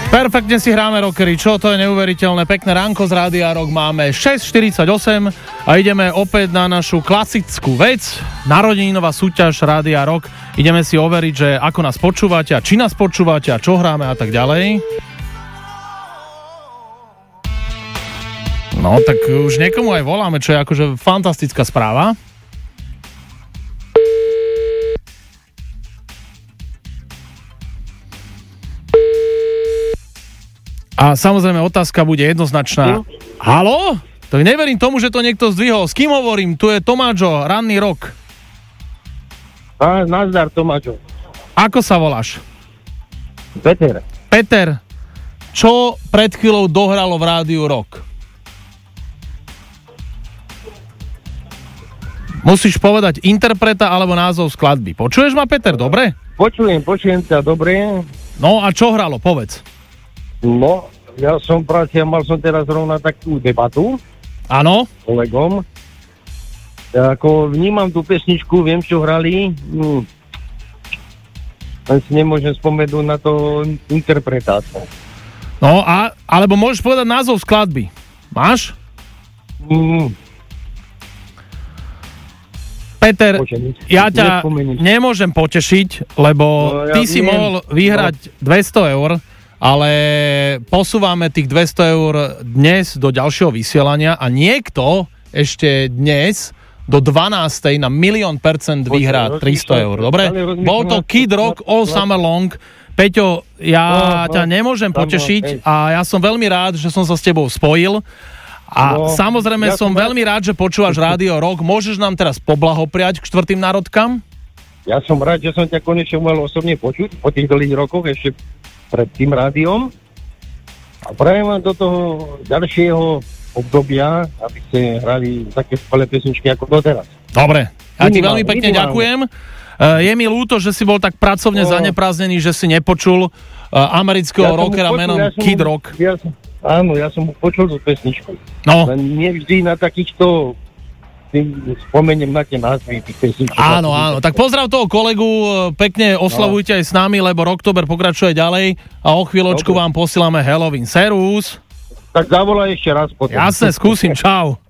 Perfektne si hráme, rockery, čo to je neuveriteľné. Pekné ránko z Rádia Rock, máme 6:48 a ideme opäť na našu klasickú vec, narodeninová súťaž Rádia Rock. Ideme si overiť, že ako nás počúvate a či nás počúvate a čo hráme a tak ďalej. No, tak už niekomu aj voláme, čo je akože fantastická správa. A samozrejme otázka bude jednoznačná. Haló? Tak neverím tomu, že to niekto zdvihol. S kým hovorím? Tu je Tomáčo, ranný rok. Nazdar, Tomáčo. Ako sa voláš? Peter. Peter, čo pred chvíľou dohralo v Rádiu Rock? Musíš povedať interpreta alebo názov skladby. Počuješ ma, Peter, dobre? Počujem ťa, dobre. No a čo hralo? Povedz. No, mal som teraz rovna takú debatu. Áno. S kolegom. Ja ako vnímam tú pesničku, viem, čo hrali. Len si nemôžem spomenúť na to interpretáciu. No, alebo môžeš povedať názov skladby. Máš? Peter, ja ťa nemôžem potešiť, lebo ty si mohol vyhrať 200 eur, ale posúvame tých 200 eur dnes do ďalšieho vysielania a niekto ešte dnes do 12. na 1,000,000% vyhrá 300 eur, dobre? Bol to Kid Rock All Summer Long. Peťo, ja ťa nemôžem potešiť a ja som veľmi rád, že som sa s tebou spojil a samozrejme som veľmi rád, že počúvaš Rádio Rock. Môžeš nám teraz poblahopriať k 4. národkám? Ja som rád, že som ťa konečne mohol osobne počuť po tých dlhých rokoch ešte pred tým rádiom a prajem vám do toho ďalšieho obdobia, aby ste hrali také skvelé pesničky ako doteraz. Dobre, ja ti veľmi pekne ďakujem. Je mi ľúto, že si bol tak pracovne zanepráznený, že si nepočul amerického rockera menom Kid Rock. Áno, ja som počul tú pesničku. No. Len nie vždy na takýchto spomeniem na tie názvy tých pesniček. Áno, tak pozdrav toho kolegu, pekne oslavujte aj s nami, lebo Rocktober pokračuje ďalej a o chvíľočku vám posílame Halloween. Servus. Tak zavolaj ešte raz potom. Jasne, skúsim, čau.